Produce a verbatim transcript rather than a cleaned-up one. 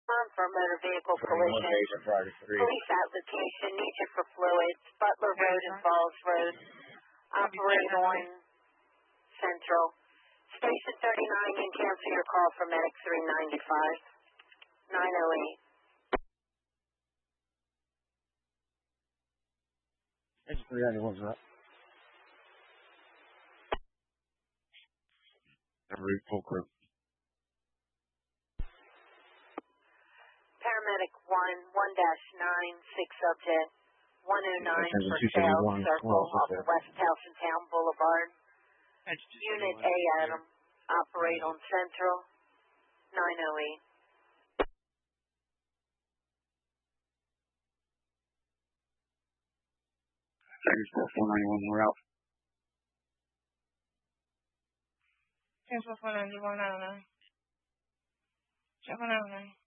for a motor vehicle twenty-one collision. days on Friday, three. Police application, need you for fluids. Butler Road and Falls Road. Operate on Central. Station thirty-nine, you can cancel your call for Medic three ninety-five. nine oh eight. Station three ninety-one's up. Every full crew. Paramedic one, one dash nine, six subject, one oh nine for two sale, seventy-one, circle twelve, off of West Towson Boulevard. Unit A, Adam, operate on Central, nine oh eight. Transport four ninety-one, we're out. Transport four ninety-one, I don't know. Check one out, man.